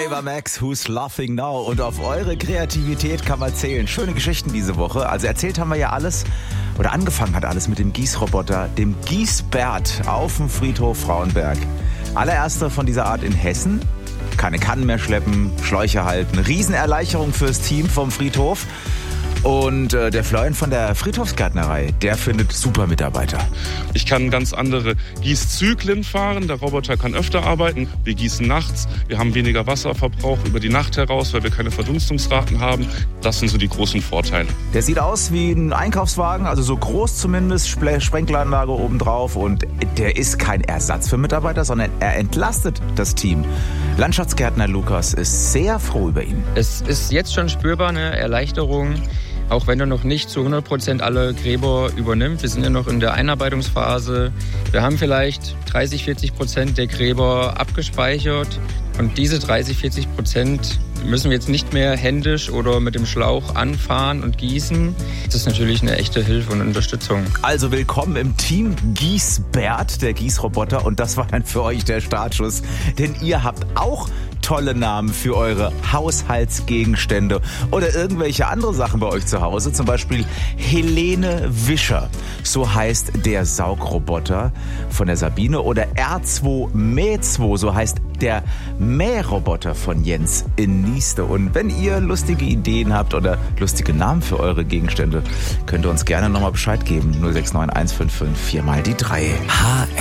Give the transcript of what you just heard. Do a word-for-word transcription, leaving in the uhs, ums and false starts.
Ava Max, Who's Laughing Now? Und auf eure Kreativität kann man zählen. Schöne Geschichten diese Woche. Also erzählt haben wir ja alles, oder angefangen hat alles mit dem Gießroboter, dem Gießbert auf dem Friedhof Frauenberg. Allererster von dieser Art in Hessen. Keine Kannen mehr schleppen, Schläuche halten. Riesenerleichterung fürs Team vom Friedhof. Und äh, der Florian von der Friedhofsgärtnerei, der findet super Mitarbeiter. Ich kann ganz andere Gießzyklen fahren. Der Roboter kann öfter arbeiten. Wir gießen nachts. Wir haben weniger Wasserverbrauch über die Nacht heraus, weil wir keine Verdunstungsraten haben. Das sind so die großen Vorteile. Der sieht aus wie ein Einkaufswagen, also so groß zumindest, Sprenkleranlage obendrauf. Und der ist kein Ersatz für Mitarbeiter, sondern er entlastet das Team. Landschaftsgärtner Lukas ist sehr froh über ihn. Es ist jetzt schon spürbar eine Erleichterung. Auch wenn er noch nicht zu hundert Prozent alle Gräber übernimmt. Wir sind ja noch in der Einarbeitungsphase. Wir haben vielleicht dreißig, vierzig Prozent der Gräber abgespeichert. Und diese dreißig, vierzig Prozent müssen wir jetzt nicht mehr händisch oder mit dem Schlauch anfahren und gießen. Das ist natürlich eine echte Hilfe und Unterstützung. Also willkommen im Team Gießbert, der Gießroboter. Und das war dann für euch der Startschuss. Denn ihr habt auch tolle Namen für eure Haushaltsgegenstände oder irgendwelche andere Sachen bei euch zu Hause. Zum Beispiel Helene Wischer, so heißt der Saugroboter von der Sabine. Oder R zwei Mäh zwei, so heißt der Mähroboter von Jens in Nieste. Und wenn ihr lustige Ideen habt oder lustige Namen für eure Gegenstände, könnt ihr uns gerne nochmal Bescheid geben. null sechs neun eins fünf fünf vier mal die drei. H R